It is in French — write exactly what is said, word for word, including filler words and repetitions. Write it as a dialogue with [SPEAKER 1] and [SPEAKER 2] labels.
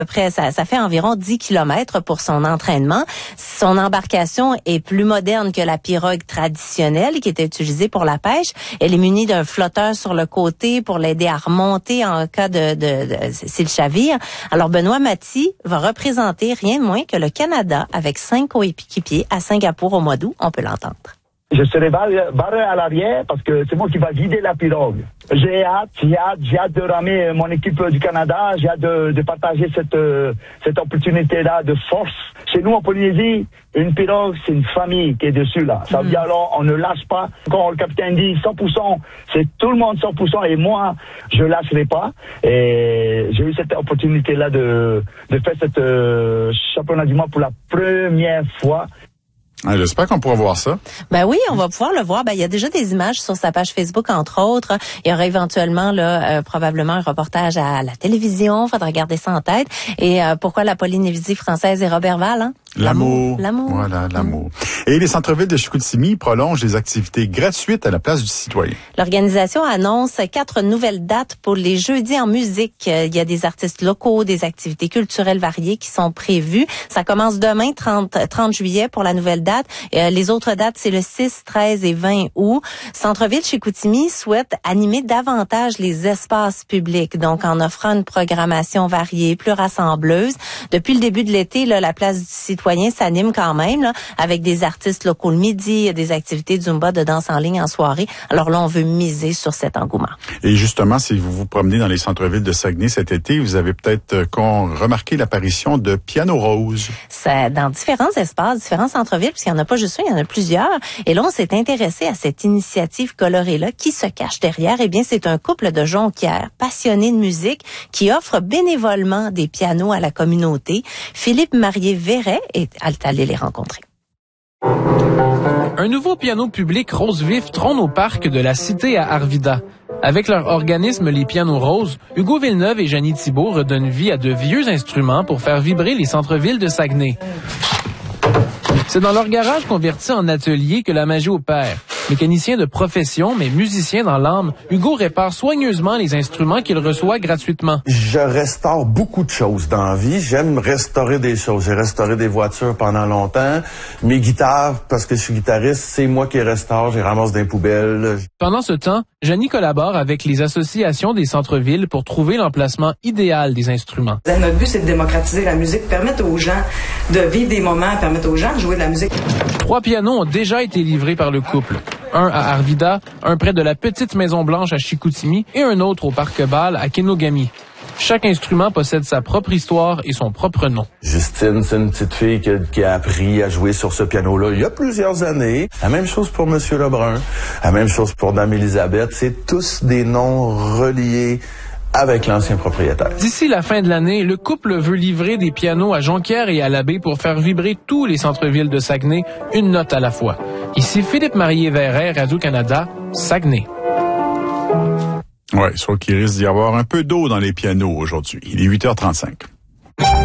[SPEAKER 1] Près, ça, ça fait environ dix kilomètres pour son entraînement. Son embarcation est plus moderne que la pirogue traditionnelle qui était utilisée pour la pêche. Elle est munie d'un flotteur sur le côté pour l'aider à remonter en cas de, de, de s'il chavire. Alors Benoît Mathy va représenter rien de moins que le Canada avec cinq coéquipiers à Singapour au mois d'août. On peut l'entendre.
[SPEAKER 2] Je serai barré à l'arrière parce que c'est moi qui va guider la pirogue. J'ai hâte, j'ai hâte, j'ai hâte de ramener mon équipe du Canada. J'ai hâte de, de partager cette, cette opportunité-là de force. Chez nous en Polynésie, une pirogue, c'est une famille qui est dessus là. Ça veut dire alors, on ne lâche pas. Quand le capitaine dit cent pour cent, c'est tout le monde cent pour cent et moi, je lâcherai pas. Et j'ai eu cette opportunité-là de, de faire cette euh, championnat du monde pour la première fois.
[SPEAKER 3] Ah, j'espère qu'on pourra voir ça.
[SPEAKER 1] Ben oui, on va pouvoir le voir. Ben il y a déjà des images sur sa page Facebook entre autres. Il y aura éventuellement là euh, probablement un reportage à la télévision. Faudra garder ça en tête. Et euh, pourquoi la Polynésie française et Robert Val, hein?
[SPEAKER 3] L'amour.
[SPEAKER 1] L'amour.
[SPEAKER 3] Voilà, l'amour. Et les centres-villes de Chicoutimi prolongent les activités gratuites à la place du citoyen.
[SPEAKER 1] L'organisation annonce quatre nouvelles dates pour les jeudis en musique. Il y a des artistes locaux, des activités culturelles variées qui sont prévues. Ça commence demain, trente, trente juillet, pour la nouvelle date. Euh, les autres dates, c'est le six, treize et vingt août. Centre-ville Chicoutimi souhaite animer davantage les espaces publics, donc en offrant une programmation variée, plus rassembleuse. Depuis le début de l'été, là, la place du citoyen s'anime quand même, là, avec des artistes locaux le midi, des activités de Zumba, de danse en ligne en soirée. Alors là, on veut miser sur cet engouement.
[SPEAKER 3] Et justement, si vous vous promenez dans les centres-villes de Saguenay cet été, vous avez peut-être euh, remarqué l'apparition de Piano Rose.
[SPEAKER 1] C'est dans différents espaces, différents centres-villes, puisqu'il n'y en a pas juste un, il y en a plusieurs. Et là, on s'est intéressé à cette initiative colorée-là. Qui se cache derrière? Eh bien, c'est un couple de jonquières passionnés de musique qui offre bénévolement des pianos à la communauté. Philippe Marié-Verret est allé les rencontrer.
[SPEAKER 4] Un nouveau piano public rose vif trône au parc de la Cité à Arvida. Avec leur organisme Les Pianos Roses, Hugo Villeneuve et Janie Thibault redonnent vie à de vieux instruments pour faire vibrer les centres-villes de Saguenay. C'est dans leur garage converti en atelier que la magie opère. Mécanicien de profession, mais musicien dans l'âme, Hugo répare soigneusement les instruments qu'il reçoit gratuitement.
[SPEAKER 5] Je restaure beaucoup de choses dans la vie. J'aime restaurer des choses. J'ai restauré des voitures pendant longtemps. Mes guitares, parce que je suis guitariste, c'est moi qui les restaure. J'ai ramasse des poubelles.
[SPEAKER 4] Pendant ce temps, Janie collabore avec les associations des centres-villes pour trouver l'emplacement idéal des instruments.
[SPEAKER 6] Notre but, c'est de démocratiser la musique, permettre aux gens de vivre des moments, permettre aux gens de jouer de la musique.
[SPEAKER 4] Trois pianos ont déjà été livrés par le couple. Un à Arvida, un près de la petite Maison-Blanche à Chicoutimi et un autre au Parc Bâle à Kenogami. Chaque instrument possède sa propre histoire et son propre nom.
[SPEAKER 5] Justine, c'est une petite fille qui a, qui a appris à jouer sur ce piano-là il y a plusieurs années. La même chose pour Monsieur Lebrun. La même chose pour Dame Élisabeth. C'est tous des noms reliés avec l'ancien propriétaire.
[SPEAKER 4] D'ici la fin de l'année, le couple veut livrer des pianos à Jonquière et à l'Abbé pour faire vibrer tous les centres-villes de Saguenay, une note à la fois. Ici Philippe Marié-Verret, Radio-Canada, Saguenay.
[SPEAKER 3] Ouais, sauf qu'il risque d'y avoir un peu d'eau dans les pianos aujourd'hui. Il est huit heures trente-cinq.